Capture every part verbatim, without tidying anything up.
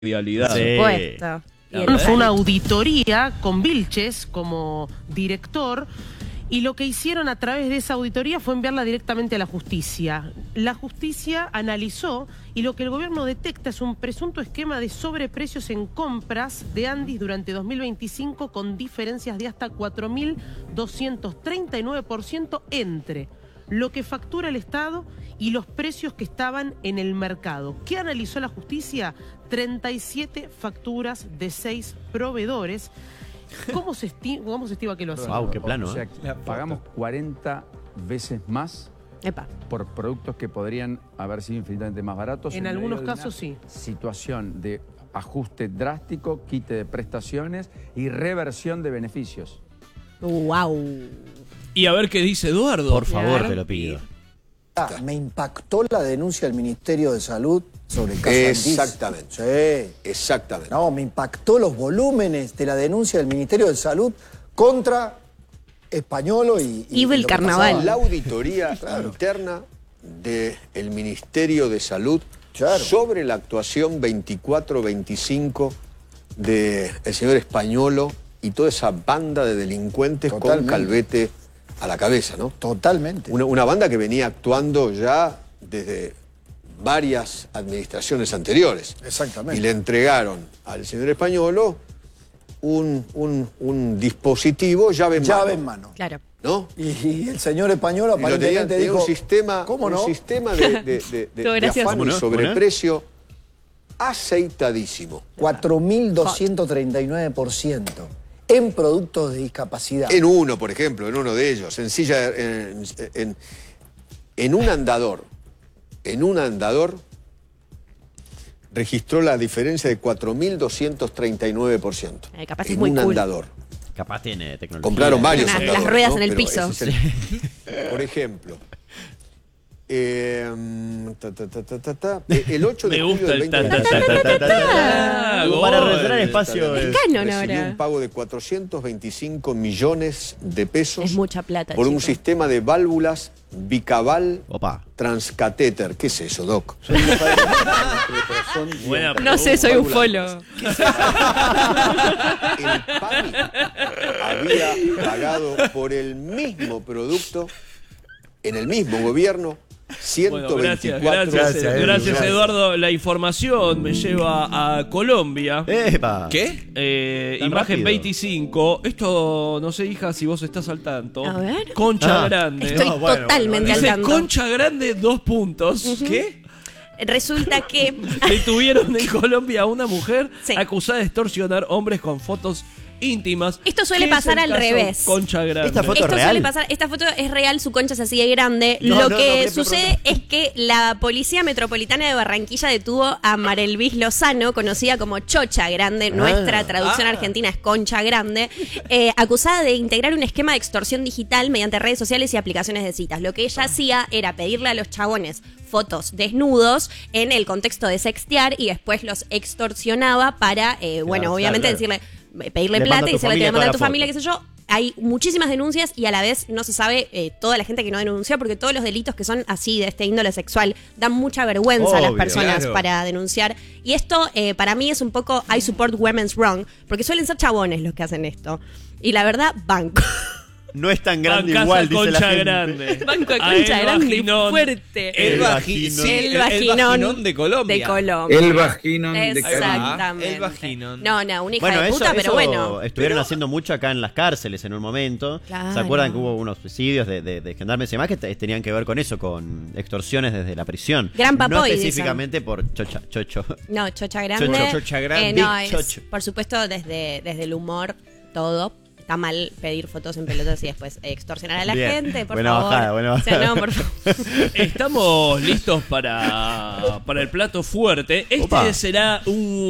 realidad. Sí. Por supuesto. Y el- Fue una auditoría con Vilches como director y lo que hicieron a través de esa auditoría fue enviarla directamente a la justicia. La justicia analizó y lo que el gobierno detecta es un presunto esquema de sobreprecios en compras de Andis durante dos mil veinticinco con diferencias de hasta cuatro mil doscientos treinta y nueve por ciento entre lo que factura el Estado y los precios que estaban en el mercado. ¿Qué analizó la justicia? treinta y siete facturas de seis proveedores. ¿Cómo se estima, cómo se estima que lo hacen? Wow, qué plano, O sea, ¿eh? pagamos cuarenta veces más Epa. por productos que podrían haber sido infinitamente más baratos. En medio algunos de casos, una sí. Situación de ajuste drástico, quite de prestaciones y reversión de beneficios. Wow. Y a ver qué dice Eduardo. Por favor, Claro. te lo pido. Ah, me impactó la denuncia del Ministerio de Salud sobre el caso Andis. Exactamente. Sí. Exactamente. No, me impactó los volúmenes de la denuncia del Ministerio de Salud contra Españolo y... y Evil lo que Carnaval. pasaba. La auditoría interna del Ministerio de Salud Claro. sobre la actuación veinticuatro veinticinco del señor Españolo y toda esa banda de delincuentes Totalmente. con Calvete a la cabeza, ¿no? Totalmente. Una, una banda que venía actuando ya desde varias administraciones anteriores. Exactamente. Y le entregaron al señor Españolo un, un, un dispositivo llave en Llave mano. en mano. Claro. ¿No? Y, y el señor Españolo Y lo tenía, aparentemente tenía dijo... un sistema, ¿Cómo un no? sistema de, de, de, de, Todo de gracioso. afán ¿Cómo y no? sobreprecio aceitadísimo. cuatro mil doscientos treinta y nueve por ciento en productos de discapacidad. En uno, por ejemplo, en uno de ellos, en silla, en, en, en un andador, en un andador registró la diferencia de cuatro mil doscientos treinta y nueve por ciento. Eh, capaz es en muy un cool. andador. Capaz tiene tecnología. Compraron varios Las- las andadores, ruedas ¿no? en el Pero piso. ese es el- por ejemplo, eh, ta, ta, ta, ta, ta, ta, el ocho de Me julio gusta del el ta, veinte ta, ta, ta, ta, ta, ta. Uh, Para Gol. rellenar espacio. Es eh. canon recibió ahora. un pago de cuatrocientos veinticinco millones de pesos Es mucha plata, por un chicos. sistema de válvulas bicaval Opa. transcatéter. ¿Qué es eso, Doc? Buena No sé, soy un folo. El PAMI había pagado por el mismo producto, en el mismo gobierno, Bueno, ciento veinticuatro gracias, gracias, Gracias, gracias, Edu. Eduardo. La información me lleva a Colombia. ¡Epa! ¿Qué? Eh, Tan imagen rápido. veinticinco. Esto, no sé, hija, si vos estás al tanto. A ver. Concha Ah. Grande. Estoy No, bueno, totalmente Dice al tanto. Concha Grande, dos puntos. ¿Qué? Resulta que... Detuvieron en Colombia a una mujer Sí. acusada de extorsionar hombres con fotos íntimas. Esto suele ¿Qué es pasar el al caso revés. Concha Grande. Esta foto- Esto real? suele pasar, esta foto es real, su concha es así de grande. No, Lo no, que no, sucede perdón. es que la Policía Metropolitana de Barranquilla detuvo a Marelvis Lozano, conocida como Chocha Grande, nuestra traducción argentina es Concha Grande, eh, acusada de integrar un esquema de extorsión digital mediante redes sociales y aplicaciones de citas. Lo que ella hacía era pedirle a los chabones fotos desnudos en el contexto de sextear y después los extorsionaba para, eh, bueno, claro, obviamente claro. decirle, pedirle Le plata mando a y tu decirle te voy a familia mandar a toda tu la familia, foto. qué sé yo. Hay muchísimas denuncias y a la vez no se sabe eh, toda la gente que no denunció porque todos los delitos que son así de este índole sexual dan mucha vergüenza a las Obvio, personas claro. para denunciar. Y esto eh, para mí es un poco I support women's wrong porque suelen ser chabones los que hacen esto. Y la verdad, banco. No es tan grande Bancás igual, a dice la Concha gente. Grande. Banco de A Concha el Grande y vaginón. fuerte. El vagi- vaginón. sí, El el vaginón vaginón de Colombia. De Colombia. El vaginón de Exactamente. El vaginón. No, no, una hija Bueno, de eso, puta, pero eso bueno. estuvieron haciendo mucho acá en las cárceles en un momento. Claro. ¿Se acuerdan que hubo unos suicidios de, de, de gendarmes y demás que te- tenían que ver con eso, con extorsiones desde la prisión? Gran No papoy, específicamente por chocha, chocho. No, Chocha Grande. Chocho, Chocha Grande. Eh, no, Big es, Chocho. por supuesto, desde, desde el humor, todo. Está mal pedir fotos en pelotas y después extorsionar a la Bien. gente, por Buena favor. bajada, buena O sea, bajada. no, por favor. Estamos listos para, para el plato fuerte. Este Opa. será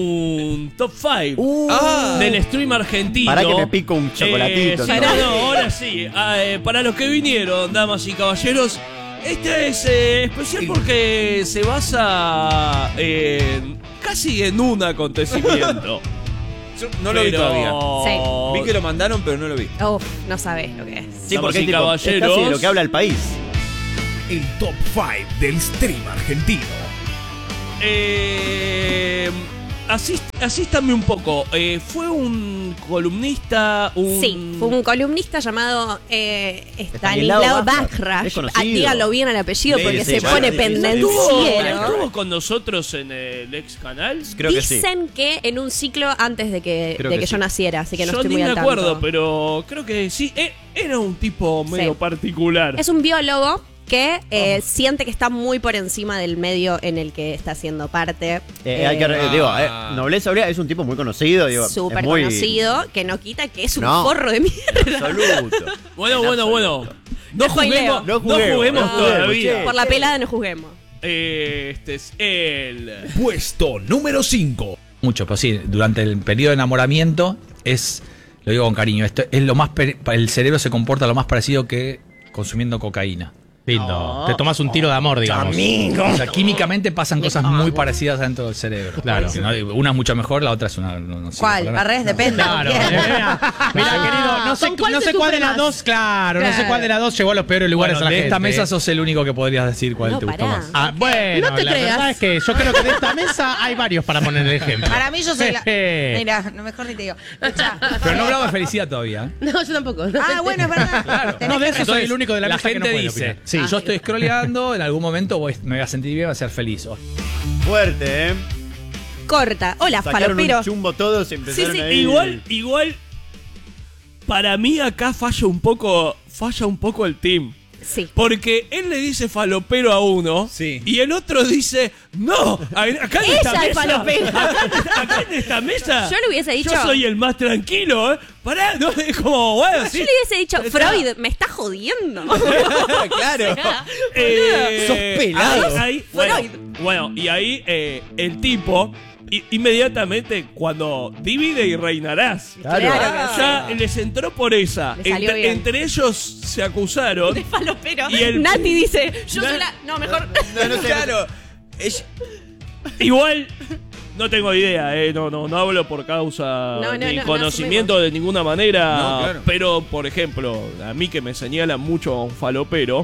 un top cinco Uh. Ah. del stream argentino. Pará que me pico un chocolatito, Eh, sí, ¿no? no, no, ahora sí. Ah, eh, para los que vinieron, damas y caballeros, este es eh, especial porque se basa en, casi en un acontecimiento. Yo no lo vi Pero- todavía. Vi que lo mandaron, pero no lo vi. Uf, no sabes lo que es. Sí, Damas porque y es, tipo, es caballeros. casi de lo que habla el país. El top cinco del stream argentino. Eh, asist, asístame un poco. Eh, ¿Fue un columnista? Un... Sí, fue un columnista llamado eh, Estanislao Stanislao Bajra. Bajra. Es conocido. Ah, díganlo bien al apellido Sí, porque sí, se bueno, pone sí, sí, sí. ¿Estuvo, pendenciero. estuvo con nosotros en el ex canal? Creo que sí. Dicen que en un ciclo antes de que, Creo de que que yo sí. naciera, así que no Yo estoy ni muy me al acuerdo, tanto. pero creo que sí. Eh, Era un tipo medio Sí. particular. Es un biólogo que eh, Oh. siente que está muy por encima del medio en el que está siendo parte. Eh, hay que, Eh, digo, eh, Nobleza Obrera es un tipo muy conocido, digo, Súper es muy conocido, que no quita que es un No. forro de mierda. absoluto. Bueno, En bueno, absoluto. bueno. No Spoileo. juguemos, No no juguemos, juguemos no juguemos, todavía. che. Por la pelada no juguemos. Este es el... Puesto número cinco. Mucho, pero sí, durante el periodo de enamoramiento es, lo digo con cariño, esto es lo más, per- el cerebro se comporta lo más parecido que consumiendo cocaína. Lindo. Te tomas un tiro de amor, digamos. O sea, químicamente pasan cosas muy parecidas dentro del cerebro. Claro. ¿No? Una es mucho mejor, la otra es una... No, no sirve ¿Cuál? para nada. Al revés, depende. Claro. ¿Quién? Mira, mira, querido, no sé, ¿Con cuál no te sé cuál de sufre las más? dos, claro, no sé Claro. cuál de las dos llegó a los peores lugares Bueno, a la de gente. esta mesa sos el único que podrías decir cuál No, te gustó pará. más. Ah, bueno, No te la creas. verdad es que yo creo que de esta mesa hay varios para poner el ejemplo. Para mí yo soy la... Mira, no, mejor ni te digo. Escuchá. Pero no hablaba de felicidad todavía. ¿eh? No, yo tampoco. Ah, bueno, es verdad. Claro. Tenés No, de que- eso soy Entonces, el único de la, la mesa que no gente puede dice, opinar. Sí. yo estoy scrolleando, en algún momento voy, me voy a sentir bien, voy a ser feliz. O- Fuerte, ¿eh? Corta. Hola, Sacaron falopero. un chumbo todos y Sí, empezaron sí, ahí. igual, igual. Para mí acá falla un poco, falla un poco el team. Sí. Porque él le dice falopero a uno Sí. y el otro dice, no, a- acá en Ella esta es mesa, falopera. acá, acá en esta mesa, Yo le hubiese dicho- yo soy el más tranquilo, ¿eh? Pará, no, es como, bueno, sí. Yo le hubiese dicho, Está. Freud, me está jodiendo. Claro. Eh, Sos pelado. Ahí, ahí, bueno, bueno, y ahí eh, el tipo i- inmediatamente cuando divide y reinarás. Claro. Claro que Ya les entró por esa. Le salió Entre, bien. entre ellos se acusaron. De falopero. Y el- Nati dice, yo Na- soy la... No, mejor... No, no sé, Claro. Ella- Igual no tengo idea, eh, no, no, no hablo por causa No, no, ni no, no conocimiento de ninguna manera. No, claro. Pero, por ejemplo, a mí que me señala mucho a un falopero.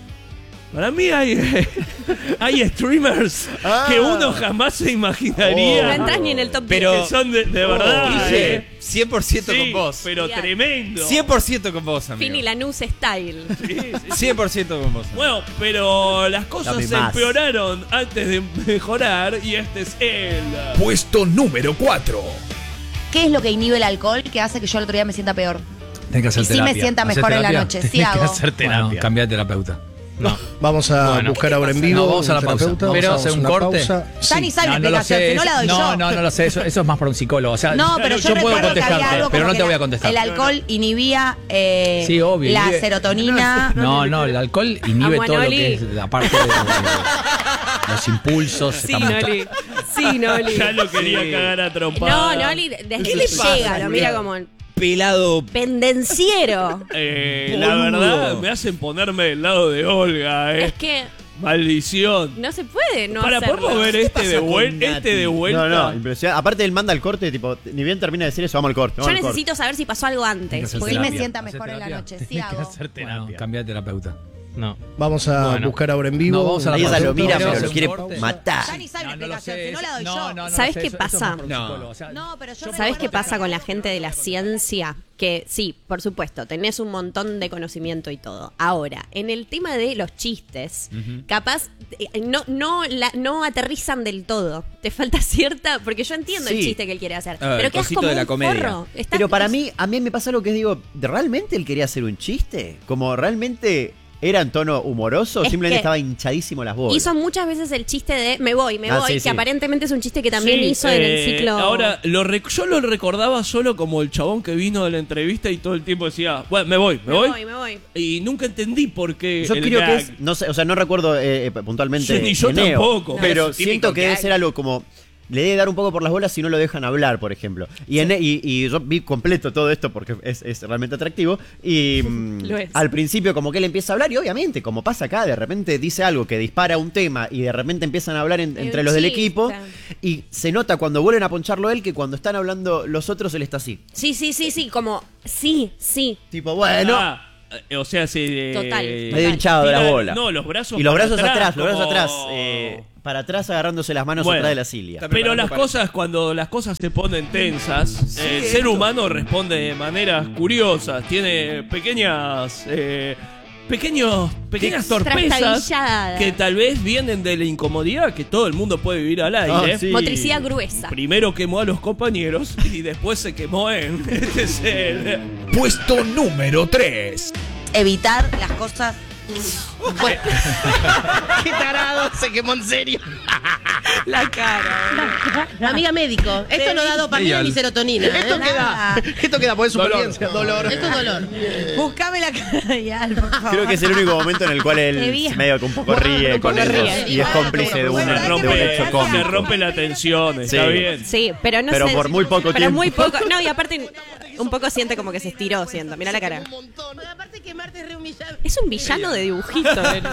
Para mí hay, hay streamers Ah. que uno jamás se imaginaría. No entras ni en el top Pero- diez. que son de, de verdad. Guille, eh. cien por ciento Sí, con vos. pero Bien. tremendo. cien por ciento con vos, amigo. Fini Lanús style. cien por ciento con vos. Bueno, pero las cosas Dame se más. empeoraron antes de mejorar y este es el... Puesto número cuatro. ¿Qué es lo que inhibe el alcohol que hace que yo el otro día me sienta peor? Tenés que hacer Y sí terapia. me sienta ¿Haces mejor en la terapia? noche. Sí Tenés que hago. hacer terapia. Bueno, cambiá de terapeuta. No. Vamos a Bueno. buscar ahora en vivo. No, vamos a la un pausa. terapeuta, Pero vamos a hace un una corte. pausa. Dani Sí. sabe la No, no lo explicación, sé. si no la doy no, yo. no, no lo sé. Eso, eso es más para un psicólogo. O sea, No, pero yo, yo puedo recuerdo que había contestarte, algo pero como no te que voy a la- contestar. El alcohol inhibía eh, Sí, obvio, la inhibe- serotonina. No, no, el alcohol inhibe Amo a todo lo Noli. que es la parte de los impulsos. Sí, estamos- Noli. Sí, Noli. Ya lo quería Sí. cagar a No, trompada. Noli, desde ¿Qué que le pasa, llega, lo mira Julián? como Pelado. pendenciero. Eh, la Boludo. verdad, me hacen ponerme del lado de Olga, eh. Es que Maldición. no se puede no Para, hacerlo. ¿podemos ver este de, pasa con vuel- Nati? este de vuelta? No, no, impresionante. Aparte él manda el corte, tipo, ni bien termina de decir eso, vamos al corte. Yo Vamos al corte. necesito saber si pasó algo antes. hacer Porque él me terapia. sienta ¿Hacer mejor en la terapia? noche. Sí Tenés que hago. hacer terapia. Bueno, cambiá de terapeuta. No. Vamos a Bueno. buscar ahora en vivo. No, vamos a la Ahí ella pausa. lo mira, Pero pero hace lo un quiere corte. matar. Dani sabe la No, no lo explicación, sé. si no la doy No, yo. no, no ¿Sabes lo sé, qué eso- eso es pasa? más para un No. psicólogo, o sea, No, pero yo ¿Sabes recuerdo qué que pasa había con la algo gente de la como- ciencia? Que sí, por supuesto, tenés un montón de conocimiento y todo. Ahora, en el tema de los chistes, capaz eh, no, no, la, no aterrizan del todo. Te falta cierta. Porque yo entiendo el Sí. chiste que él quiere hacer. Ah, el pero quedas cosito como de la un comedia. forro. Estás- Pero para mí, a mí me pasa algo que es, digo, ¿realmente él quería hacer un chiste? Como realmente era en tono humoroso, o Es simplemente que estaba hinchadísimo las bolas. hizo muchas veces el chiste de me voy, me Ah, voy, sí, que sí. aparentemente es un chiste que también Sí, hizo en el eh, ciclo. Ahora, lo rec- yo lo recordaba solo como el chabón que vino de la entrevista y todo el tiempo decía, bueno, me voy, me, me voy. voy, me voy. Y nunca entendí por qué. Yo el creo que gag. es, no sé, o sea, no recuerdo eh, eh, puntualmente. Sí, ni yo de Neo, tampoco. Pero No, es un siento típico que debe gag. ser algo como. Le debe dar un poco por las bolas si no lo dejan hablar, por ejemplo. Y, en- y, y yo vi completo todo esto porque es, es realmente atractivo. Y mm, Lo es. al principio como que él empieza a hablar y obviamente, como pasa acá, de repente dice algo que dispara un tema y de repente empiezan a hablar en- Hay entre un los del chiste. equipo. Y se nota cuando vuelven a poncharlo él que cuando están hablando los otros él está así. Sí, sí, sí, sí, como sí, sí. Tipo, bueno. Ah, eh, o sea, se. Total, Medio hinchado de la tira- bola. No, los brazos Y los para brazos atrás, los brazos como- atrás. eh, para atrás agarrándose las manos Bueno, atrás de la cilia. Pero las cosas, cuando las cosas se ponen tensas, eh, el ser humano responde de maneras curiosas. Tiene pequeñas. Eh, pequeños, pequeñas torpezas Trastabilladas. que tal vez vienen de la incomodidad que todo el mundo puede vivir al aire. Ah, sí. Motricidad gruesa. Primero quemó a los compañeros y después se quemó en. Este es el. Puesto número tres. Evitar las cosas. Bueno, Qué tarado, se quemó en serio. La cara. Amiga médico, esto no da dopamina ni serotonina. Esto ¿eh? queda, esto queda por supervivencia, dolor. Esto es dolor. buscame la cara de Al, por favor. Creo que es el único momento en el cual Te él vi. medio que un poco ríe Un poco con ellos ríe. y es cómplice de, una, Bueno, de un rompe- hecho Se cómico. rompe la tensión, está Sí. bien. Sí, pero no Pero sé. por muy poco pero tiempo. muy poco. No, y aparte, un poco siente como que se estiró, siento. Mira la cara. Aparte que Marte es re humillante. Es un villano de dibujito.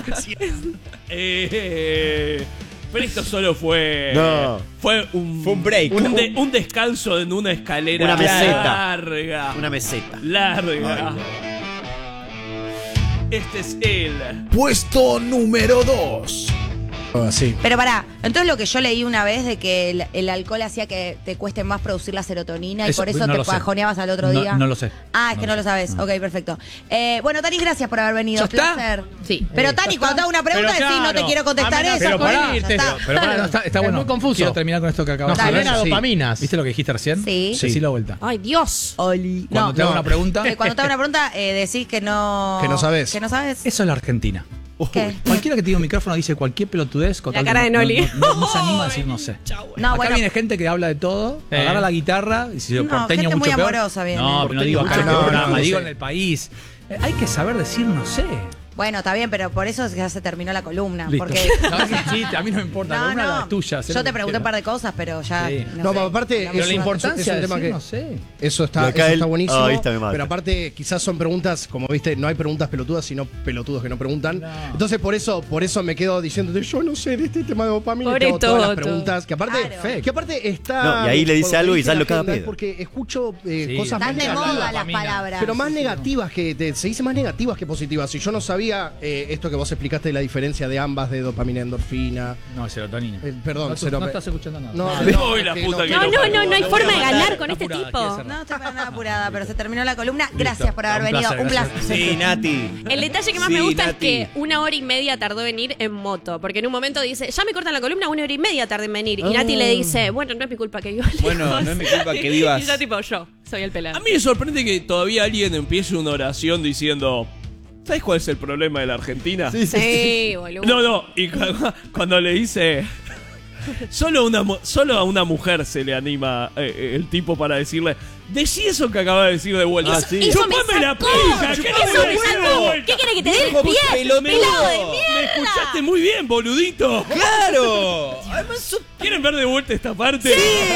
Eh, pero esto solo fue. No. Fue un. Fue un break. Un, de- un descanso en una escalera. Una meseta. Larga. Una meseta. Larga. Este es él. Puesto número dos. Sí. Pero pará, entonces lo que yo leí una vez de que el, el alcohol hacía que te cueste más producir la serotonina y Eso, por eso no te lo sé. bajoneabas al otro No- día. no lo sé. Ah, es que no lo sabes. Ok, perfecto. Eh, bueno, Tani, gracias por haber venido. ¿Ya está? Placer. Sí. Pero Tani, cuando te hago una pregunta Pero decís no te claro, quiero contestar amenaza eso. con pará, irte. ya está. Pero pará, no, está, está Es bueno. muy confuso. Quiero terminar con esto que acabas Dale. de Genera decir. dopaminas. ¿Viste lo que dijiste recién? Sí. Decí la vuelta. Ay, Dios. Oli. Cuando No, te hago no. una pregunta, Eh, Cuando te hago una pregunta, eh, decís que no. Que no sabés. Que no sabes. eso es la Argentina. ¿Qué? Cualquiera que tiene un micrófono dice cualquier pelotudez. con La tal cara de no- Noli. No, no- no se anima a decir no sé. No, Acá bueno. viene gente que habla de todo, Eh. agarra la guitarra y si No, el porteño gente mucho muy peor. amorosa viene. No, pero no digo acá en Porteño el mucho programa, peor. digo Sí. en el país. Eh, Hay que saber decir no sé. Bueno, está bien, pero por eso ya se terminó la columna. Listo. Porque. No, es un chiste, a mí no me importa. La No, columna no. es la tuya. haz Yo lo te que pregunté un quieras. par de cosas, pero ya. Sí. No, No, sé. pero aparte Hablamos es Pero la una- importancia es un de tema decir que no sé. eso Y está, acá eso él- está buenísimo. Ah, viste, me mata. Pero aparte quizás son preguntas, como viste, no hay preguntas pelotudas, sino pelotudos que no preguntan. No. Entonces por eso, por eso me quedo diciéndote, yo no sé de este tema de dopamina. Pobre y te hago todas las Toto. preguntas. Que aparte, Claro. que aparte está. No, y ahí le dice por lo que algo y dice sale la cada agenda, es pedo. Porque escucho eh, Sí. cosas Están más de negativas. moda las dopamina. palabras. Pero más negativas que te- se dice más negativas que positivas. Si yo no sabía eh, esto que vos explicaste de la diferencia de ambas, de dopamina y endorfina. No, serotonina. Eh, perdón, no, cero- no estás escuchando nada. No, Uy, no, la es que puta que No, lo no, parió. no, no hay Lo forma voy de a matar. ganar con este apurada, tipo. quiere cerrar. No estoy para nada apurada, pero se terminó la columna. Gracias por haber Un venido. placer, Un gracias. placer. Sí, Nati. El detalle que más Sí, me gusta es Nati. que una hora y media tardó en ir en moto. Porque en un momento dice, ya me cortan la columna, una hora y media tardé en venir. Y Nati le dice, bueno, no es mi culpa que vivas Bueno, lejos. no es mi culpa que vivas. Y yo tipo, yo, soy el pelado. A mí me sorprende que todavía alguien empiece una oración diciendo. ¿Sabes cuál es el problema de la Argentina? Sí, boludo. No, no. Y cu- cuando le dice. Solo, una, mu- solo a una mujer se le anima eh, eh, el tipo para decirle. Decí eso que acaba de decir de vuelta. Ah, sí. Eso me ¡Chupame la sacó, pija! eso ¡Chupame me la sacó. huevo! ¿Qué quiere que te dé el Viejo pie? pelotudo. ¡Pelado de ¡Me mierda! escuchaste muy bien, boludito! ¡Claro! Además, sos ¿Quieren ver de vuelta esta parte?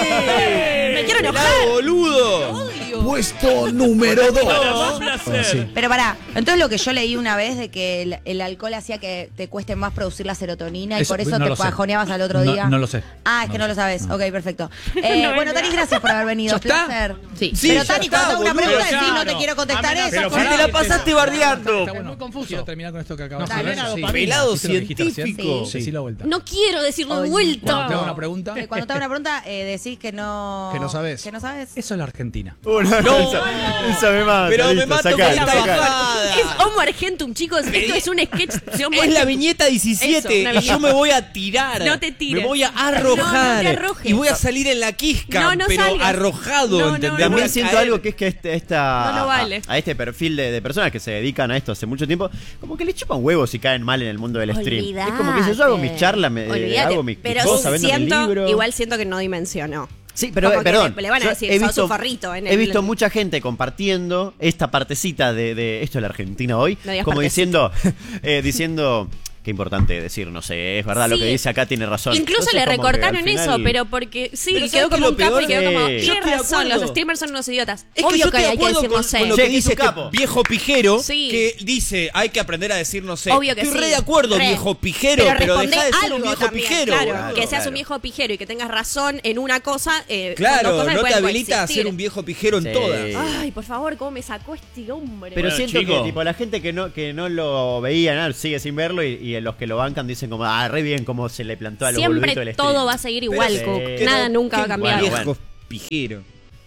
Me quiero enojar. pelado, boludo. Odio. Puesto número Para más dos. placer. Pero pará, entonces lo que yo leí una vez de que el, el alcohol hacía que te cueste más producir la serotonina y Eso, por eso no te lo sé. bajoneabas al otro No- día. no lo sé. Ah, es que no, lo sabes. Ok, perfecto. Eh, No, bueno, no. Tani, gracias por haber venido. ¿Ya está? Placer. Sí. Sí, Pero ya Tani, está, cuando te hago una boludo. pregunta decís no Claro. te quiero contestar Amenaza eso. con Si te la pasaste bardeando. Está bueno. muy confuso. Quiero terminar con esto que acabas Dale. de decir. Dopamina. Pelado ¿Viste lo que dijiste recién? científico. Sí. Decí la vuelta. No quiero decirlo de Oye. vuelta. Cuando te hago una pregunta, Que Cuando te hago una pregunta eh, decís que no. Que no sabes. Que no sabes. eso es la Argentina. Uh, no, no, esa, esa me mata. Pero me listo, mato sacala, con esta sacala. bajada. Es Homo Argentum, chicos. Esto es un sketch de Homo Es la Argentum. viñeta diecisiete Eso, una y viñeta. yo me voy a tirar. No te tires. Me voy a No, no arrojar. te arrojes. y voy a salir en la quisca, No, no pero salgas. arrojado, No, no, ¿entendés? no. Voy a También siento caer. algo que es que este, esta, No, no vale. a, a este perfil de, de personas que se dedican a esto hace mucho tiempo, como que le chupan huevos si caen mal en el mundo del stream. Es como que si yo hago mis charlas, me, eh, Olvídate. hago mis Pero cosas, vendo mi siento, libro. igual siento que no dimensionó. Sí, pero Como eh, que perdón. le- le van a yo decir, he sos visto, un forrito en he el- visto mucha gente compartiendo esta partecita de, de esto de la Argentina hoy, No digas como partecita. diciendo, eh, diciendo. Qué importante decir, no sé, es verdad, lo Sí. que dice acá tiene razón. Incluso Entonces, le como que recortaron al final- eso, pero porque sí, Pero quedó ¿sabes como qué es un lo capo y peor? quedó como, Sí. Yo tiene estoy de razón, los acuerdo. streamers son unos idiotas. Es Obvio que yo que, estoy de hay que acuerdo decir con, no sé. con lo Che, que que dice es un este capo. viejo pijero, Sí. que dice hay que aprender a decir no sé. Obvio que Estoy sí. re de acuerdo, Re. viejo pijero, pero, respondé deja de ser un algo viejo también, pijero. Claro, Claro, que seas claro. un viejo pijero y que tengas razón en una cosa. Eh, son dos Claro, cosas que no te pueden habilita a coexistir. ser un viejo pijero en Sí. todas. Ay, por favor, cómo me sacó este hombre. Pero Bueno, siento chico. que tipo la gente que no que no lo veía, nada, sigue sin verlo y, y y los que lo bancan dicen como, ah, re bien cómo se le plantó a los boluditos del Siempre stream. todo va a seguir igual, Pero Cook. sí. Nada nunca va a cambiar. Bueno, Viejo bueno. pijero.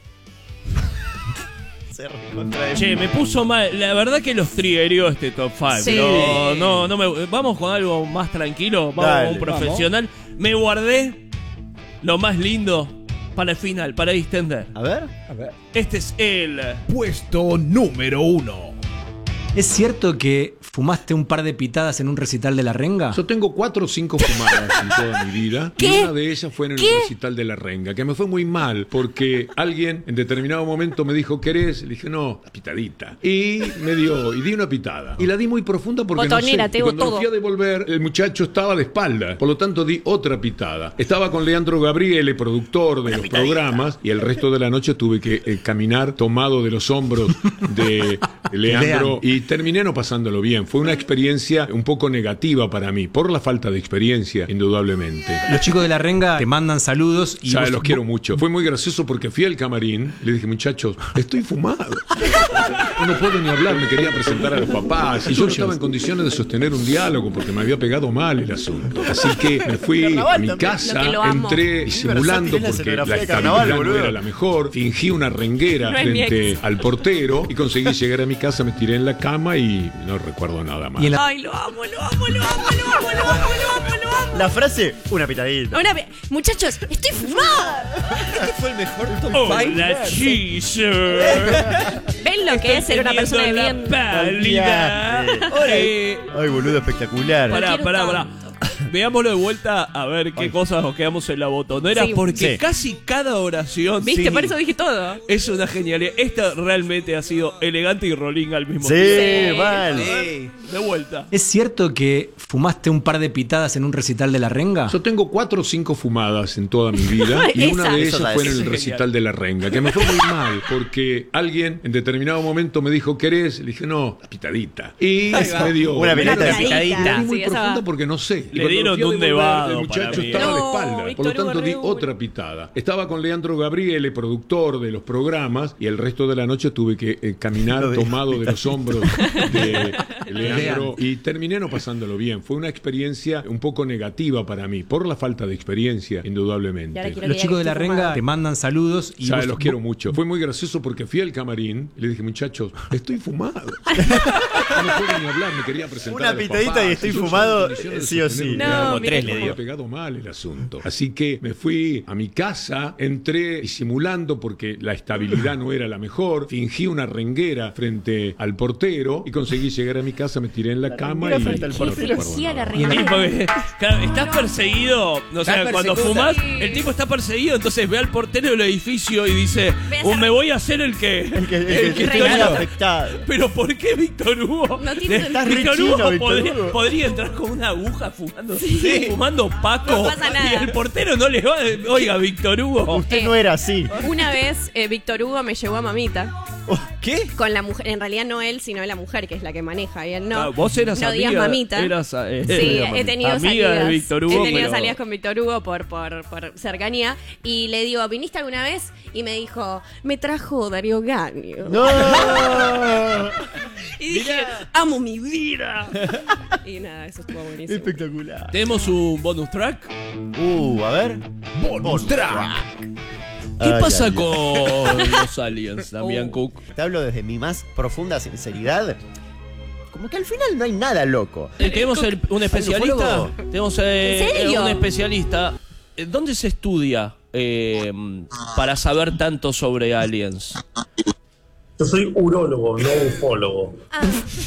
Se recontra de- Che, me puso mal. La verdad que los triggerió este top cinco. Sí. No, no, no me. Vamos con algo más tranquilo. Vamos Dale, con un profesional. Me guardé lo más lindo para el final, para distender. A ver. A ver. Este es el. Puesto número uno. ¿Es cierto que fumaste un par de pitadas en un recital de La Renga? Yo tengo cuatro o cinco fumadas en toda mi vida. ¿Qué? Y una de ellas fue en el ¿Qué? recital de La Renga, que me fue muy mal, porque alguien en determinado momento me dijo, ¿querés? Le dije, no, pitadita. Y me dio, y di una pitada. Y la di muy profunda porque Botonera, no sé. te Y hago cuando todo. fui a devolver, el muchacho estaba de espalda. Por lo tanto, di otra pitada. Estaba con Leandro Gabriele, productor de los programas, y el resto de la noche tuve que eh, caminar tomado de los hombros de Leandro. Y terminé no pasándolo bien. Fue una experiencia un poco negativa para mí, por la falta de experiencia, indudablemente. Los chicos de La Renga te mandan saludos y Ya vos- los quiero mucho. Fue muy gracioso porque fui al camarín, le dije, muchachos, estoy fumado. No, no puedo ni hablar, me quería presentar a los papás. Y yo no estaba en condiciones de sostener un diálogo porque me había pegado mal el asunto. Así que me fui a mi casa, Lo que lo amo. entré disimulando Versátil es la porque la escenografía de estabilidad carnaval, no boludo. era la mejor. Fingí una renguera No es mi frente ex. al portero y conseguí llegar a mi casa, me tiré en la cama y no recuerdo nada más. Y en la- Ay, lo amo, lo amo, lo amo, lo amo, lo amo, lo amo, lo amo. La frase, una pitadita. Una vez, muchachos, estoy fumada. Este fue el mejor top Oh, cinco. la cheeser. ¿Ven lo que es ser una persona de bien? Pálida. Eh, Ay, boludo, espectacular. Pará, quiero pará, tanto. pará. Veámoslo de vuelta a ver qué cosas nos quedamos en la botonera. Sí. Porque Sí. casi cada oración. ¿Viste? sí, Por eso dije todo. es una genialidad. Esta realmente ha sido elegante y rolling al mismo Sí, tiempo. Sí. mal. Ey. De vuelta. ¿Es cierto que fumaste un par de pitadas en un recital de La Renga? Yo tengo cuatro o cinco fumadas en toda mi vida y Esa. una de Eso ellas la fue en decís. el recital de La Renga, que me fue muy mal porque alguien en determinado momento me dijo, ¿querés? Le dije, no, pitadita. Y me dio Una me pitadita. dio- Pitadita. me di muy Sí, esa profunda va. porque no sé. Y Le cuando dieron fui a un devolver, nevado el muchacho para mí. estaba de No, espalda. Por Víctor lo Hugo tanto, di re otra pitada. Estaba con Leandro Gabriele, productor de los programas, y el resto de la noche tuve que eh, caminar Lo de- tomado de los hombros de Leandro y terminé no pasándolo bien. Fue una experiencia un poco negativa para mí, por la falta de experiencia, indudablemente. Y ahora quiero Los que chicos diga de que La estoy Renga fumada. te mandan saludos y Ya vos- los quiero mucho. Fue muy gracioso porque fui al camarín y le dije, muchachos, estoy fumado. No puedo ni hablar, me quería presentar Una a los pitadita papás. y estoy yo no fumado, estaba en condiciones de sí o sostener sí. un No, diálogo. mira tres cómo- le dio. Me había pegado mal el asunto. Así que me fui a mi casa, entré disimulando porque la estabilidad no era la mejor, fingí una renguera frente al portero y conseguí llegar a mi casa, me tiré en la, cama renguera y frente al no portero. recuerdo Fingía nada la más. Y renguera. porque, claro, estás perseguido. O sea, Estás cuando persecuta. fumas, el tipo está perseguido. Entonces ve al portero del edificio y dice: Ve a "Oh, hacer- me voy a hacer el que. El que, el que, el el que estoy- está afectado. Pero ¿por qué Víctor Hugo? No tiene Estás re Víctor chino, Hugo Víctor podría, Hugo. podría entrar con una aguja fumando, Sí. fumando Paco. No pasa nada. Y el portero no le va. Oiga, Víctor Hugo. Usted Eh, no era así. Una vez eh, Víctor Hugo me llevó a mamita. ¿Qué? Con la mujer, en realidad no él, sino la mujer que es la que maneja. Y él no. Ah, vos eras no amiga. digas mamita. Eras, eh, Sí, eras he tenido amiga salidas. de Víctor Hugo. He tenido pero- salidas con Víctor Hugo por, por, por cercanía. Y le digo, ¿viniste alguna vez? Y me dijo, me trajo Darío Gaño. No. Y dije, amo mi vida. Y nada, eso estuvo buenísimo. Espectacular. Tenemos un bonus track. Uh, a ver. Bonus track. ¿Qué Ay, pasa ay, con los aliens, Damián Uh, Cook? Te hablo desde mi más profunda sinceridad. Como que al final no hay nada loco. Eh, tenemos el- un especialista. ufólogo? Tenemos eh, ¿En serio? un especialista. Eh, ¿Dónde se estudia eh, para saber tanto sobre aliens? Yo soy urólogo, no ufólogo. Ah,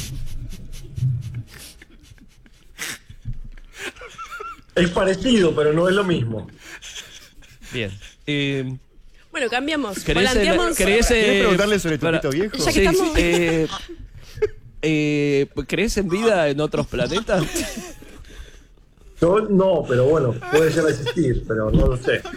Es parecido, pero no es lo mismo. Bien. Eh, bueno, cambiamos. ¿Querés, Volanteamos. ¿querés, ¿Querés eh, preguntarle sobre tu para- pito viejo? Ya que estamos- eh, eh, ¿Crees en vida en otros planetas? Yo no, pero bueno, puede llegar a existir, pero no lo sé.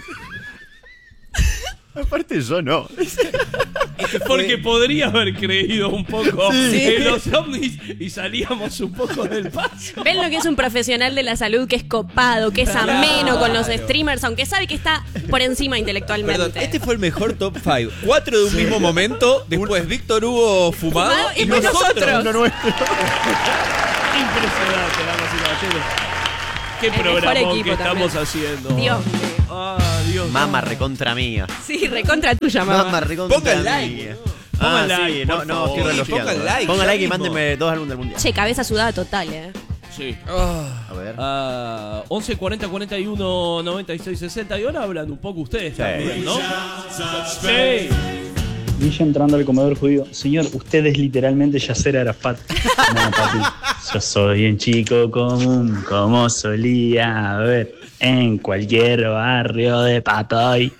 Aparte yo no. Porque podría haber creído un poco Sí. en los ovnis y salíamos un poco del paso. Ven lo que es un profesional de la salud que es copado, que es ameno con los streamers, aunque sabe que está por encima intelectualmente. Perdón, este fue el mejor top cinco. Cuatro de un mismo momento, después Víctor Hugo fumado Fumado y y nosotros. nosotros. Uno nuestro. Impresionante, damas y caballeros. Qué El mejor programa equipo que estamos también. haciendo. Dios. Ah, Dios. Mama recontra mía. Sí, recontra tuya, mamá. Mama recontra Pongan mía. like. Ah, Pongan like, sí, no, por no, favor. estoy Sí, relojeando. pongan like, Pongan ya like y mismo. mándenme dos álbumes del mundial. Che, cabeza sudada total, eh. Sí. A ver. Ah, once cuarenta cuarenta y uno noventa y seis sesenta y ahora hablan un poco ustedes Sí. también, ¿no? Sí. Villa entrando al comedor judío. Señor, usted es literalmente Yasser Arafat. No, papi. Yo soy un chico común, como solía haber en cualquier barrio de Patoy.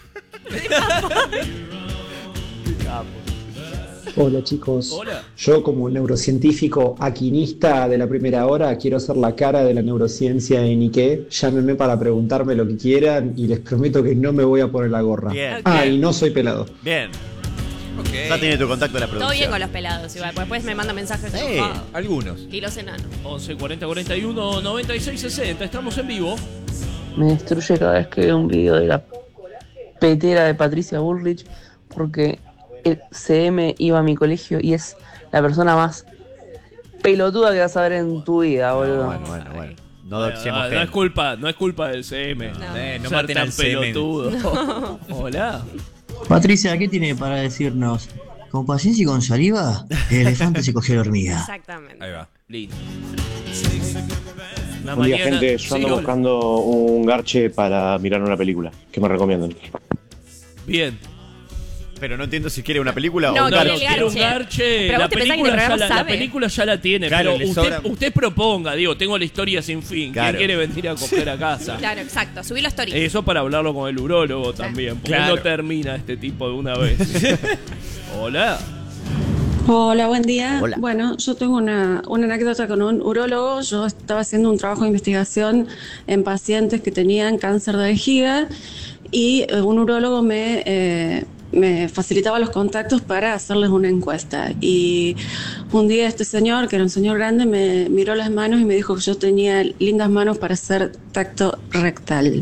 Hola chicos, Hola. yo como neurocientífico aquinista de la primera hora quiero ser la cara de la neurociencia en Ike. Llámenme para preguntarme lo que quieran y les prometo que no me voy a poner la gorra. Bien. Ah, y no soy pelado. Bien. Ya tiene tu contacto de la producción. Todo bien con los pelados, igual. Pues después me manda mensajes Sí, enojados. Algunos. Y los enanos. once cuarenta cuarenta y uno noventa y seis sesenta. Estamos en vivo. Me destruye cada vez que veo un video de la petera de Patricia Bullrich porque el C M iba a mi colegio y es la persona más pelotuda que vas a ver en tu vida, boludo. Bueno, bueno, bueno. No Ah, doxemos no es gente. culpa, no es culpa del C M. No. Eh, no Ser maten tan al C M. pelotudo. Hola. Patricia, ¿qué tiene para decirnos? Con paciencia y con saliva, el elefante se cogió la hormiga. Exactamente. Ahí va. Listo. La Buen día, mañana- gente. Yo Sí, ando hola. buscando un garche para mirar una película. ¿Qué me recomiendan? Bien. Pero no entiendo si quiere una película No, o un quiere garche. el Quiero un garche. garche. Pero La vos te pensás que película, el ya programa la, la sabe. película ya la tiene. Claro, le pero usted, sobra- usted proponga, digo, tengo la historia sin fin. Claro. ¿Quién quiere venir a coger a casa? Claro, exacto. Subí la story. Eso para hablarlo con el urólogo también. Porque Claro. no termina este tipo de una vez. Hola. Hola, buen día. Hola. Bueno, yo tengo una, una anécdota con un urólogo. Yo estaba haciendo un trabajo de investigación en pacientes que tenían cáncer de vejiga y eh, un urólogo me, eh, me facilitaba los contactos para hacerles una encuesta. Y un día este señor, que era un señor grande, me miró las manos y me dijo que yo tenía lindas manos para hacer tacto rectal.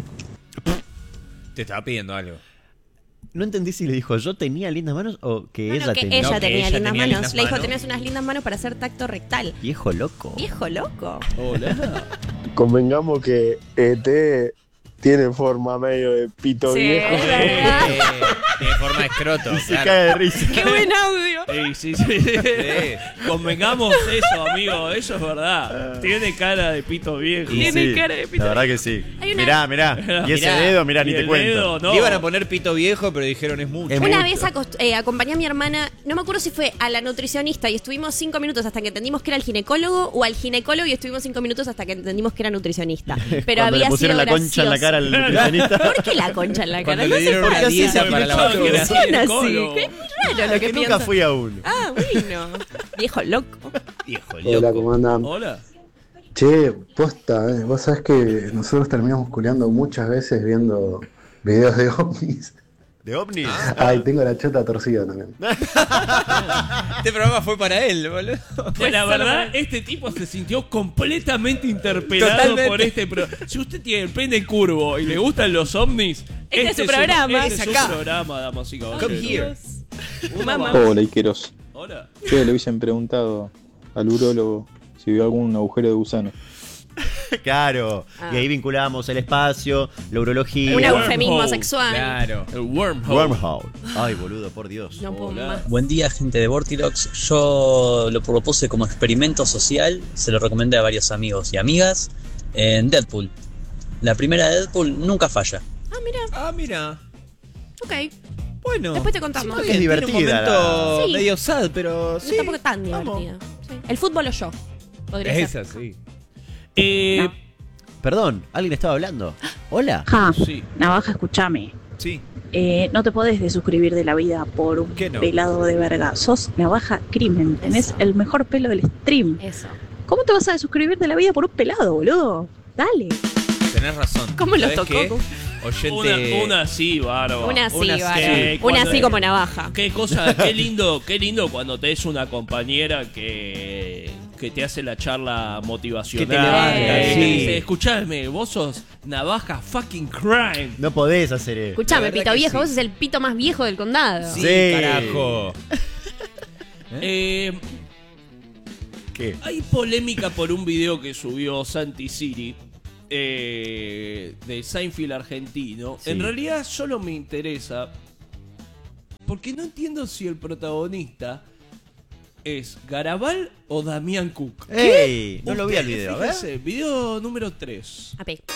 Te estaba pidiendo algo. No entendí si le dijo yo tenía lindas manos o que No, ella no, que tenía. ella No, que tenía ella lindas tenía manos. lindas Le dijo, manos. tenés unas lindas manos para hacer tacto rectal. Viejo loco. Viejo loco. Hola. Convengamos que E T tiene forma medio de pito Sí, viejo. es verdad. Eh, Tiene forma de escroto. Se claro. cae de risa. Qué buen audio. Ey, sí, sí. Convengamos eso, amigo. Eso es verdad. Tiene cara de pito viejo. Y Tiene sí, cara de pito La verdad que sí. Hay una- Mirá, mirá. Y ese Mirá. dedo, mirá, ni Y te el cuento. dedo, no. Le iban a poner pito viejo, pero dijeron es mucho. Es Una mucho. vez acost- eh, acompañé a mi hermana, no me acuerdo si fue a la nutricionista y estuvimos cinco minutos hasta que entendimos que era el ginecólogo o al ginecólogo y estuvimos cinco minutos hasta que entendimos que era nutricionista. Pero Cuando había le pusieron sido la concha en la gracioso. cara al nutricionista. ¿Por qué la concha en la cara? Cuando No le dieron hace una falta. dieta para la Pensaba que era basura. Son así. ginecólogo. Qué raro lo Es que que nunca piensan. fui a uno. Ah, bueno. Viejo loco. Viejo Hola, loco. ¿cómo andan? Hola. Che, posta, eh. Vos sabés que nosotros terminamos culeando muchas veces viendo videos de ovnis. ¿De ovnis? Ay, tengo la chota torcida también. Este programa fue para él, boludo. Que la verdad, este tipo se sintió completamente interpelado Totalmente. por este programa. Si usted tiene el pene curvo y le gustan los ovnis, Este es su programa. Este es Es acá. su programa, damas y Come caballeros. here. Mamá. Hola, Iqueros. Hola. Che, le hubiesen preguntado al urólogo si vio algún agujero de gusano. Claro. Ah. Y ahí vinculábamos el espacio, la urología. Un El eufemismo wormhole. sexual. Claro. El wormhole. Wormhole. Ay, boludo, por Dios. No puedo Hola. más. Buen día, gente de Vortilox. Yo lo propuse como experimento social, se lo recomendé a varios amigos y amigas en Deadpool. La primera de Deadpool nunca falla. Ah, mira. Ah, mira. Ok. Bueno. Después te contamos. que es divertida Tiene un momento la- Sí. medio sad, pero No sí. tampoco tan divertido. Sí. El fútbol o yo. Podría ser. Esa, sí. Eh, Perdón, ¿alguien estaba hablando? Hola. Ja, sí. Navaja, escúchame. Sí. Eh, no te podés desuscribir de la vida por un ¿Qué no? pelado de verga. Sos Navaja Crimen. Tenés el mejor pelo del stream. Eso. ¿Cómo te vas a desuscribir de la vida por un pelado, boludo? Dale. Tenés razón. ¿Cómo lo ¿Sabés tocó? qué? Oyente. Una, una así, bárbaro. Una así, Una bárbaro. así. Una Cuando- así como navaja. Qué cosa, qué lindo, qué lindo cuando te es una compañera que, que te hace la charla motivacional. Que te levanta, eh, sí. que dice, escuchame, vos sos navaja fucking crime. No podés hacer eso. Escuchame, La verdad pito que viejo, sí. vos sos el pito más viejo del condado. Sí, Sí. carajo. Eh, ¿Qué? Hay polémica por un video que subió Santi Siri eh, de Seinfeld argentino. Sí. En realidad solo me interesa porque no entiendo si el protagonista es Garabal o Damián Cook. ¡Ey! No lo vi Usted, al video, a ver. fíjese, video número tres. A ver.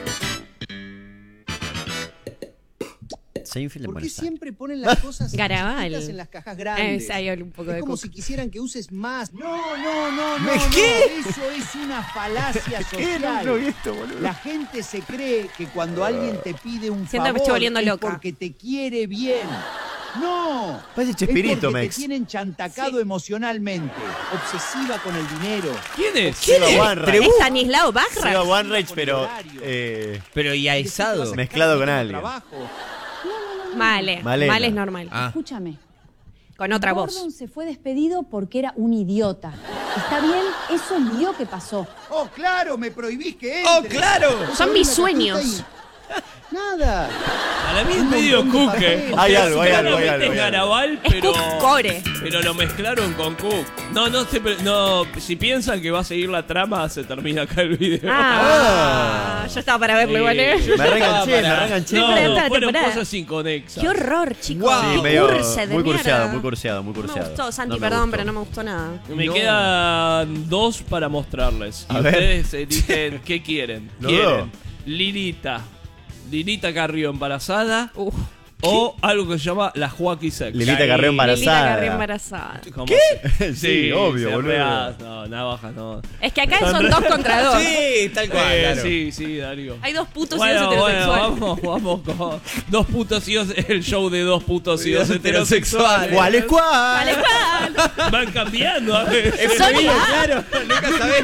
Seinfeld en ¿Por qué Buenos Aires. siempre ponen las cosas Garabal. chiquitas en las cajas grandes? Eh, hay un poco es de como Cook. si quisieran que uses más. No, no, no, no. ¿Me no. qué? Eso es una falacia ¿Qué? No, social. no vi esto, boludo. La gente se cree que cuando alguien te pide un Siento que me favor estoy volviendo es loca. porque te quiere bien. No. Parece Es Chespirito, porque Mex. te tienen chantacado emocionalmente, obsesiva con el dinero. ¿Quién es? Seba Wanreich. Stanislao Bajra. Seba Wanreich, pero eh, Pero y aizado. mezclado con alguien. Trabajo. Male. Malena. Male es normal. Ah. Escúchame. Con otra Gordon voz. se fue despedido porque era un idiota. Está bien, eso es vio que pasó. Oh, claro, me prohibís que ¡Oh, entre. claro! Son mis sueños. Nada. Para mí es medio Cook, eh. Hay algo, hay algo, hay Supuestamente algo, es hay algo. Garabal, Es pero, Cook Core. pero lo mezclaron con Cook. No, no, se pre- no, si piensan que va a seguir la trama, se termina acá el video. Ah, yo estaba para verlo igual, ¿eh? yo Me ya reenganché, estaba me para- reenganché. No, Siempre no, entra la fueron temporada. cosas inconexas. Qué horror, chicos. Wow. Sí, Qué medio curse de muy curseado, mierda. muy curseado, muy No me curseado. gustó, Santi, No me perdón, gustó. pero no me gustó nada. Me No. quedan dos para mostrarles. Y A ver. ustedes eh, dicen qué quieren. No. ¿Quieren Lilita? Lilita Carrió embarazada. Uf. O algo que se llama la Joaquín Sex. Lilita Carrió embarazada. Lilita Carrió embarazada. ¿Cómo ¿Qué? se- Sí, obvio, se boludo. rea- No, navaja, no. Es que acá son dos contra dos. Sí, tal cual. Eh, claro. Sí, sí, Darío. Hay dos putos y Bueno, dos bueno, heterosexuales. vamos, vamos con dos putos y dos, el show de dos putos y dos Dos heterosexuales. ¿Cuál es cuál? Vale, ¿cuál? Van cambiando a veces. Son Claro, nunca sabés.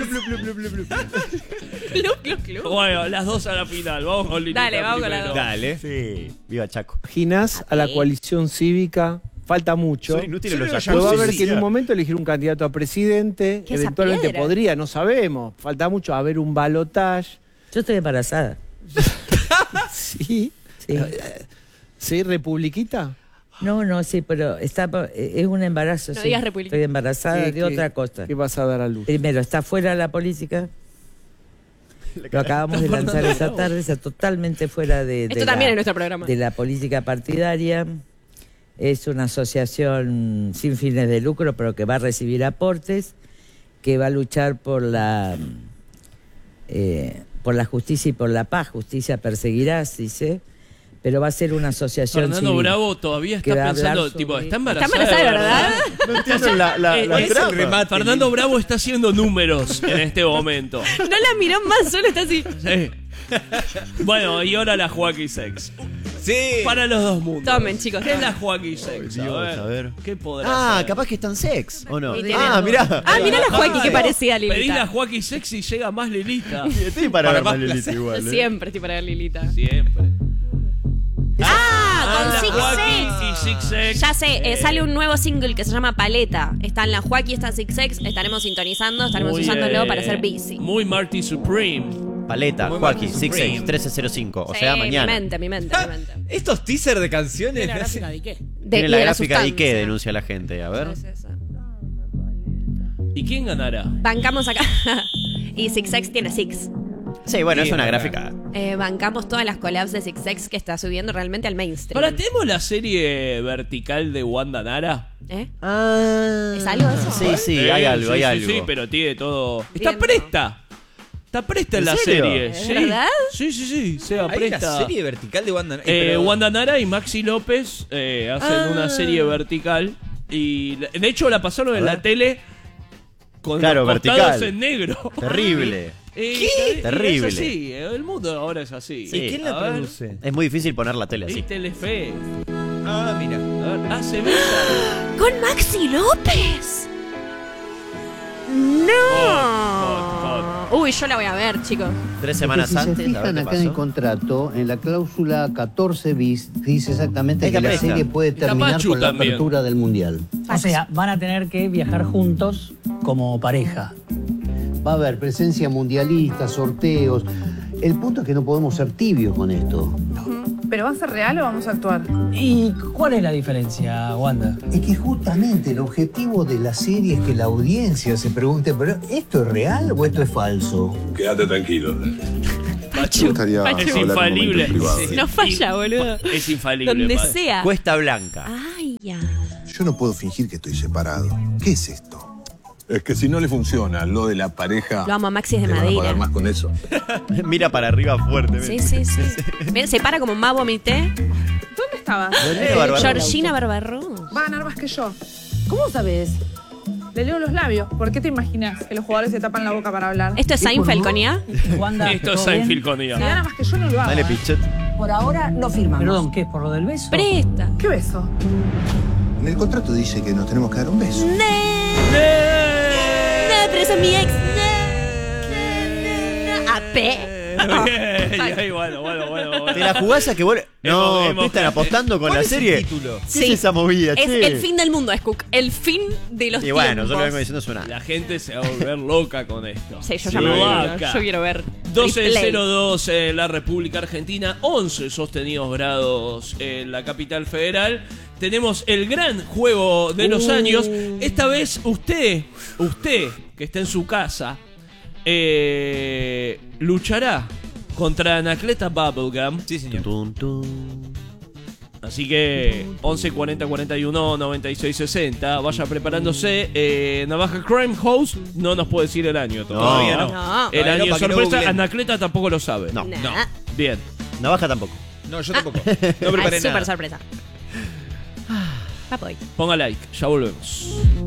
Club, club, club. Bueno, las dos a la final. Vamos con Lilita Dale, vamos con las primero. dos. Dale. Sí, viva Chaco. Imaginas a la Ok. coalición cívica, falta mucho. Son inútiles los Pero va a haber jacuzzi. que en un momento elegir un candidato a presidente, ¿Qué es esa eventualmente piedra? podría, no sabemos. Falta mucho a ver un balotaje. Yo estoy embarazada. Sí. Sí. ¿Sí, republiquita? No, no, sí, pero está, por- es un embarazo. No sí. digas república. Estoy embarazada ¿Qué- de qué- otra cosa. ¿Qué vas a dar a luz? Primero, está fuera de la política. Lo acabamos de lanzar esa tarde, está totalmente fuera de, de Esto también la, es nuestro programa. de la política partidaria. Es una asociación sin fines de lucro, pero que va a recibir aportes, que va a luchar por la eh, por la justicia y por la paz. Justicia perseguirás, dice, pero va a ser una asociación Fernando civil Bravo todavía que está va a hablar pensando, sobre- tipo, está Está embarazada. embarazada, de verdad. No entiendo la, la, Eh, la es trampa. el remate. Fernando Bravo está haciendo números en este momento. No la miró más, solo está así. Sí. Bueno, y ahora la Joaquín Sex. Sí. Para los dos mundos. Tomen, chicos. ¿Qué es la Joaquín Sex? A Dios, ver, a ver. ¿qué podrá Ah, ser? capaz que están sex, ¿o no? Y tienen Ah, dos. mirá. Ah, mirá la Joaquín, que Ah, parecía a Pedí la Lilita. Joaquín Sex y llega más Lilita. Estoy para, Para ver más más Lilita placer. igual. Yo ¿eh? siempre estoy para ver Lilita. Siempre. Ah, con la Six Joaquín Sex. y Six Sex. Ya sé, eh, sale un nuevo single que se llama Paleta. Está en la Joaquín, está Six Sex. Estaremos sintonizando, estaremos Muy, usándolo eh, para hacer busy. Muy Marty Supreme. Paleta, Muy Joaquín, Martin Six Supreme. Sex, trece cero cinco. O Sí, sea, mañana. Mi mente, mi mente, mi mente. Estos teasers de canciones. ¿La gráfica de qué? De, Tiene y la de gráfica de sustancia. Ike, denuncia la gente. A ver. Sí, sí, sí. ¿Y quién ganará? Bancamos acá. Y Six Sex tiene Six. Sí, bueno, Sí, es una verdad. gráfica. Eh, bancamos todas las collabs de Six Sex que está subiendo realmente al mainstream. Ahora, ¿tenemos la serie vertical de Wanda Nara? ¿Eh? Ah. ¿Es algo eso? Sí, sí, Eh, hay algo, sí, hay sí, algo. Sí, pero tiene todo. Está Bien. presta. Está presta en ¿En la serio? serie. ¿Es Sí. verdad? Sí, sí, sí. Seba Hay una presta. serie vertical de Wanda. Eh, Eh, pero- Wanda Nara y Maxi López eh, hacen Ah. una serie vertical. Y la- de hecho la pasaron en la tele con Claro, los costados vertical. en negro. Terrible. Eh, ¿Qué? y Terrible. Es así, eh, el mundo ahora es así. Sí. ¿Y quién A la ver, produce? Es muy difícil poner la tele Y así. Telefe. Ah, mira. A ver, ah, se besa. ¡Con Maxi López! ¡No! Uy, yo la voy a ver, chicos. Tres semanas Porque si antes, se a ver fijan qué acá en el pasó. contrato, en la cláusula catorce bis, dice exactamente Ahí que está la presta. serie puede Está terminar Pachu con la también. apertura del Mundial. O sea, van a tener que viajar juntos como pareja. Va a haber presencia mundialista, sorteos. El punto es que no podemos ser tibios con esto. ¿Pero va a ser real o vamos a actuar? ¿Y cuál es la diferencia, Wanda? Es que justamente el objetivo de la serie es que la audiencia se pregunte, ¿pero esto es real o esto es falso? Quédate tranquilo. Pachu, gustaría Pachu. Es infalible. No falla, boludo. Es infalible. Donde padre. sea. Cuesta Blanca. Ay, ya. Yo no puedo fingir que estoy separado. ¿Qué es esto? Es que si no le funciona lo de la pareja... Lo amo, Maxi es de ¿te van a madera. pagar más con eso? Mira para arriba fuerte. Sí, sí, sí. Mira, se para como más vomité. ¿Dónde estabas? Eh, Barbarroja. Georgina Barbarroja. Va a ganar más que yo. ¿Cómo sabes? Le leo los labios. ¿Por qué te imaginas que los jugadores se tapan la boca para hablar? ¿Esto es Seinfeld con I A? Wanda, Esto es ¿todo bien? Seinfeld con I Si A. gana más que yo, no lo hago. Dale, ¿eh? Pichet. Por ahora no firmamos. Perdón, ¿qué es por lo del beso? Presta. ¿Qué beso? En el contrato dice que nos tenemos que dar un beso. No, no, pero esa es mi ex. No, no, no. A P. Bien, ay, bueno, bueno, bueno, bueno. ¿Te la jugás a que vos... No, Hemos- ¿qué están apostando con ¿Cuál la es el serie? título? ¿Qué Sí. es esa movida, Es che? el fin del mundo, Scook. El fin de los Y bueno, tiempos. yo lo vengo diciendo suena. La gente se va a volver loca con esto. Sí, yo Sí. ya me voy. Vaca. Yo quiero ver. doce Replay. cero dos en la República Argentina, once sostenidos grados en la capital federal. Tenemos el gran juego de los Uh. años. Esta vez usted, usted que está en su casa, eh, luchará contra Anacleta Bubblegum. Sí, señor. Tun, tun. Así que once cuarenta cuarenta y uno noventa y seis sesenta. Vaya preparándose. Eh, Navaja Crime House no nos puede decir el año todavía. No. No. No. El Todavía año no, para que no sorpresa. googleen. Anacleta tampoco lo sabe. No. Nah. No. Bien. Navaja tampoco. No, yo tampoco. No Ah, preparé es súper nada. sorpresa. Papoy. Ponga like. Ya volvemos.